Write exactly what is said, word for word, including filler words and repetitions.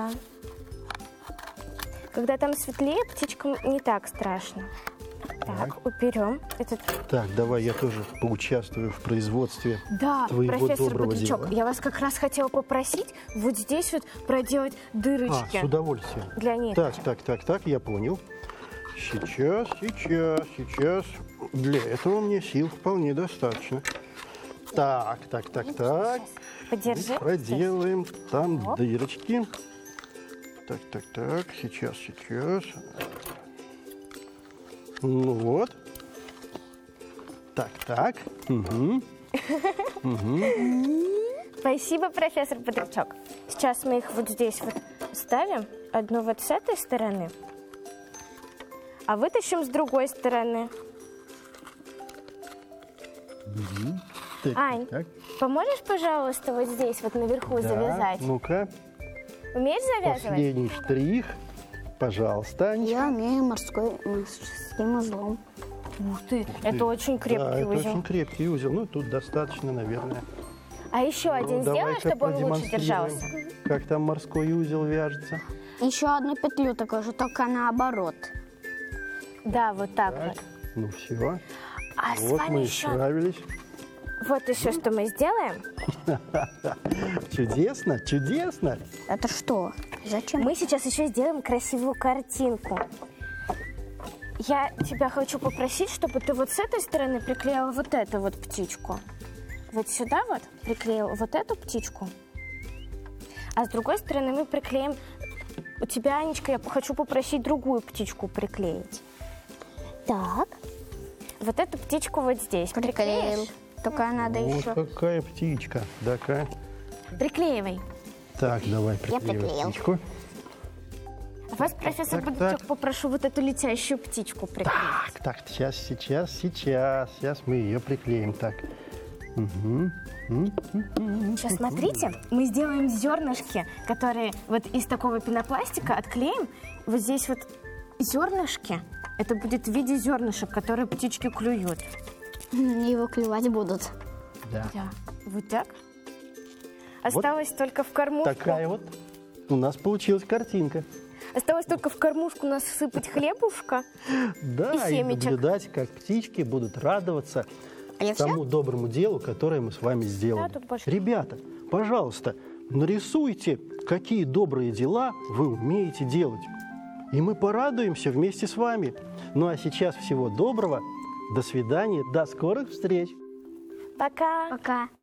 Да. Когда там светлее, птичкам не так страшно. Так, так. уберем этот... Так, давай я тоже поучаствую в производстве да, твоего профессор доброго Бодрячок, дела. Я вас как раз хотела попросить вот здесь вот проделать дырочки. А, с удовольствием. Для них. Так, так, так, так, я понял. Сейчас, сейчас, сейчас. Для этого мне сил вполне достаточно. Так, так, так, так. Подержи. Мы проделаем там Оп. дырочки. Так, так, так, сейчас, сейчас. Ну вот. Так, так. Угу. Угу. Спасибо, профессор Бодрячок. Сейчас мы их вот здесь вот ставим. Одну вот с этой стороны. А вытащим с другой стороны. Угу. Так, Ань, так. поможешь, пожалуйста, вот здесь вот наверху Да. завязать? Ну-ка. Умеешь завязывать? Последний штрих. Пожалуйста, Анечка. Я умею морской, морским узлом. Ух ты, это очень крепкий да, это узел. очень крепкий узел. Ну, тут достаточно, наверное. А еще один Ну, сделай, давай-ка чтобы он лучше продемонстрируем, держался. как там морской узел вяжется. Еще одну петлю такую же, только наоборот. Да, вот так, Так, вот. ну все. А с Вот вами мы и еще... справились. Вот еще что мы сделаем. Чудесно, чудесно. Это что? Зачем? Мы сейчас еще сделаем красивую картинку. Я тебя хочу попросить, чтобы ты вот с этой стороны приклеила вот эту вот птичку. Вот сюда вот приклеила вот эту птичку. А с другой стороны мы приклеим... У тебя, Анечка, я хочу попросить другую птичку приклеить. Так, Вот эту птичку вот здесь. приклеил. Приклеишь? Только надо Вот еще... какая птичка. Да-ка. Приклеивай. Так, давай приклеим приклеил. птичку. А вас, профессор так, Бодрячок, так. попрошу вот эту летящую птичку приклеить. Так, так, сейчас, сейчас, сейчас. Сейчас мы ее приклеим. Так. Угу. Сейчас смотрите, мы сделаем зернышки, которые вот из такого пенопластика отклеим. Вот здесь вот зернышки. Это будет в виде зернышек, которые птички клюют. Его клевать будут. Да. Да. Вот так. Осталось только в кормушку. Такая вот у нас получилась картинка. Осталось только в кормушку насыпать хлебушка. Да, И и, семечек. наблюдать, как птички будут радоваться А я тому доброму делу, которое мы с вами сделали. Да, тут больше. Ребята, пожалуйста, нарисуйте, какие добрые дела вы умеете делать. И мы порадуемся вместе с вами. Ну а сейчас всего доброго. До свидания. До скорых встреч. Пока. Пока.